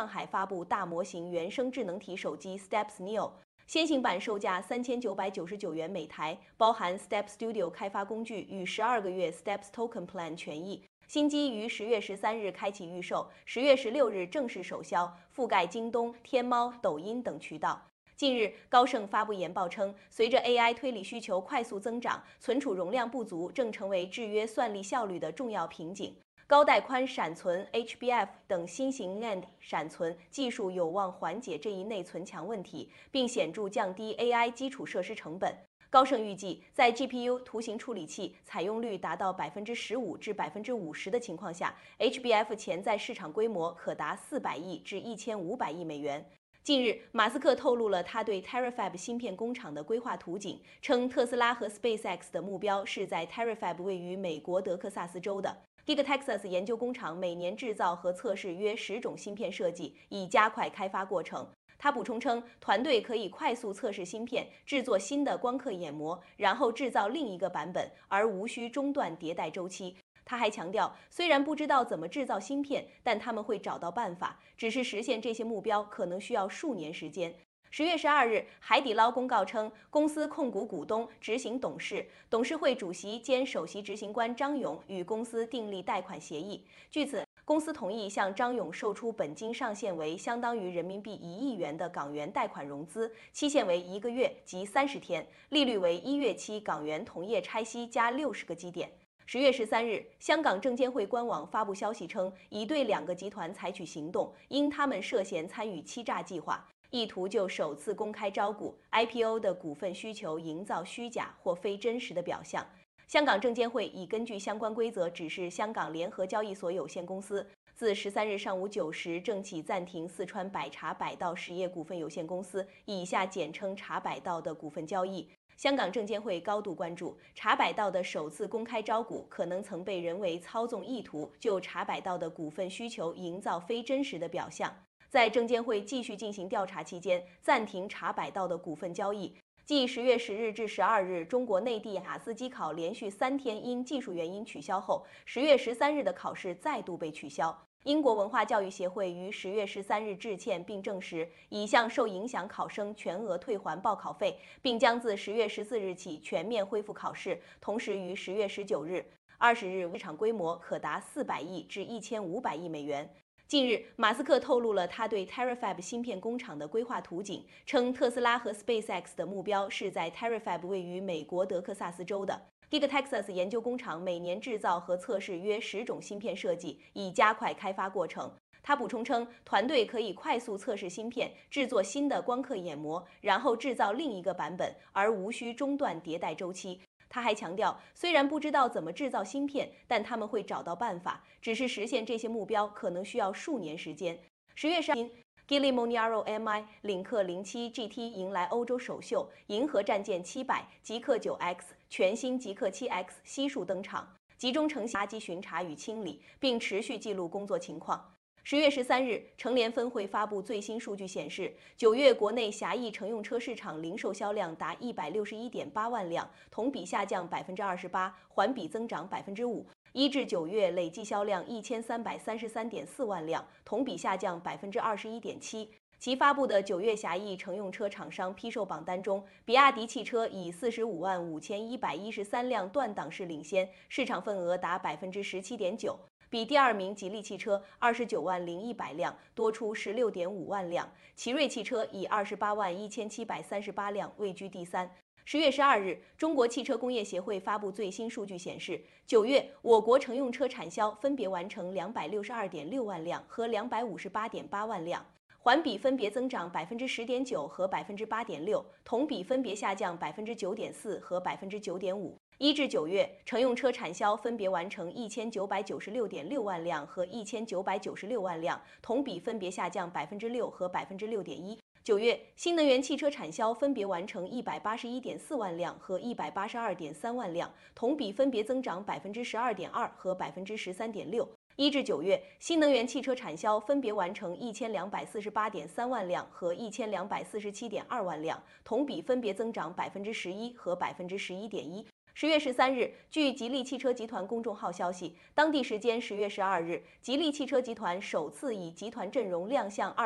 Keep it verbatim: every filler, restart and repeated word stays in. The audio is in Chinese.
上海发布大模型原生智能体手机 Steps Neo， 先行版售价三千九百九十九元每台，包含 Step Studio 开发工具与十二个月 Steps Token Plan 权益。新机于十月十三日开启预售，十月十六日正式首销，覆盖京东、天猫、抖音等渠道。近日，高盛发布研报称，随着 A I 推理需求快速增长，存储容量不足正成为制约算力效率的重要瓶颈。高带宽闪存 H B F 等新型 N A N D 闪存技术有望缓解这一内存强问题，并显著降低 A I 基础设施成本。高盛预计，在 G P U 图形处理器采用率达到百分之十五至百分之五十的情况下 ，H B F 潜在市场规模可达四百亿至一千五百亿美元。近日，马斯克透露了他对 Terafab 芯片工厂的规划图景，称特斯拉和 SpaceX 的目标是在 Terafab 位于美国德克萨斯州的 Gigatexas 研究工厂，每年制造和测试约十种芯片设计，以加快开发过程。他补充称，团队可以快速测试芯片，制作新的光刻眼膜，然后制造另一个版本，而无需中断迭代周期。他还强调，虽然不知道怎么制造芯片，但他们会找到办法，只是实现这些目标可能需要数年时间。十月十二日，海底捞公告称，公司控股股东、执行董事、董事会主席兼首席执行官张勇与公司订立贷款协议。据此，公司同意向张勇售出本金上限为相当于人民币一亿元的港元贷款融资，期限为一个月及三十天，利率为一月期港元同业拆息加六十个基点。十月十三日，香港证监会官网发布消息称，已对两个集团采取行动，因他们涉嫌参与欺诈计划，意图就首次公开招股 I P O 的股份需求营造虚假或非真实的表象。香港证监会已根据相关规则指示香港联合交易所有限公司，自十三日上午九时正起暂停四川百茶百道实业股份有限公司（以下简称茶百道）的股份交易。香港证监会高度关注茶百道的首次公开招股可能曾被人为操纵，意图就茶百道的股份需求营造非真实的表象。在证监会继续进行调查期间，暂停茶百道的股份交易。继十月十日至十二日中国内地雅思机考连续三天因技术原因取消后，十月十三日的考试再度被取消。英国文化教育协会于十月十三日致歉并证实，已向受影响考生全额退还报考费，并将自十月十四日起全面恢复考试。同时，于十月十九日、二十日市场规模可达四百亿至一千五百亿美元。近日，马斯克透露了他对 Terafab 芯片工厂的规划图景，称特斯拉和 SpaceX 的目标是在 Terafab 位于美国德克萨斯州的 Gigatexas 研究工厂，每年制造和测试约十种芯片设计，以加快开发过程。他补充称，团队可以快速测试芯片，制作新的光刻眼膜，然后制造另一个版本，而无需中断迭代周期。他还强调，虽然不知道怎么制造芯片，但他们会找到办法，只是实现这些目标可能需要数年时间。十月十日 Geely Monaro M I 领克零七 G T 迎来欧洲首秀，银河战舰七百、极氪九 X、全新极氪七 X 悉数登场，集中成垃圾巡查与清理，并持续记录工作情况。十月十三日，成联分会发布最新数据显示，九月国内狭义乘用车市场零售销量达一百六十一点八万辆，同比下降百分之二十八，环比增长百分之五。一至九月累计销量一千三百三十三点四万辆，同比下降百分之二十一点七。其发布的九月狭义乘用车厂商批售榜单中，比亚迪汽车以四十五万五千一百一十三辆断档式领先，市场份额达百分之十七点九。比第二名吉利汽车二十九万零一百辆多出十六点五万辆，奇瑞汽车以二十八万一千七百三十八辆位居第三。十月十二日，中国汽车工业协会发布最新数据显示，九月我国乘用车产销分别完成两百六十二点六万辆和两百五十八点八万辆，环比分别增长百分之十点九和百分之八点六，同比分别下降百分之九点四和百分之九点五。一至九月，乘用车产销分别完成一千九百九十六点六万辆和一千九百九十六万辆，同比分别下降百分之六和百分之六点一。九月，新能源汽车产销分别完成一百八十一点四万辆和一百八十二点三万辆，同比分别增长百分之十二点二和百分之十三点六。一至九月，新能源汽车产销分别完成一千两百四十八点三万辆和一千两百四十七点二万辆，同比分别增长百分之十一和百分之十一点一。 十月十三日，据吉利汽车集团公众号消息，当地时间十月十二日，吉利汽车集团首次以集团阵容亮相二。